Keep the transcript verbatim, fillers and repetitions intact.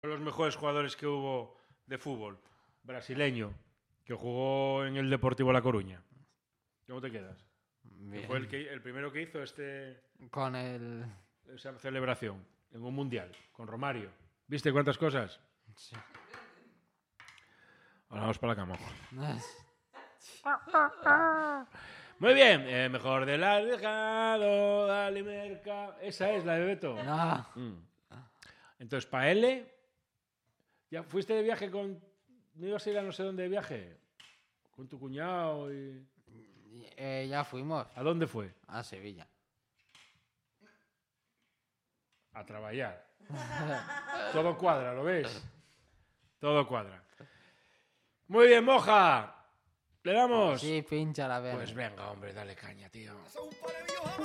de los mejores jugadores que hubo de fútbol, brasileño, que jugó en el Deportivo La Coruña. ¿Cómo te quedas? Que fue el, que, el primero que hizo este con el... esa celebración en un mundial, con Romario. ¿Viste cuántas cosas? Sí. Ahora vamos para la cama. Muy bien, eh, mejor del alejado, dale merca. Esa es la de Beto. No. Mm. Entonces, para L, ¿ya fuiste de viaje con... ¿No ibas a ir a no sé dónde de viaje? Con tu cuñado y... Eh, ya fuimos. ¿A dónde fue? A Sevilla. A trabajar. Todo cuadra, ¿lo ves? Todo cuadra. Muy bien, Moja. ¿Le damos? Sí, pincha la verga. Pues venga, hombre, dale caña, tío.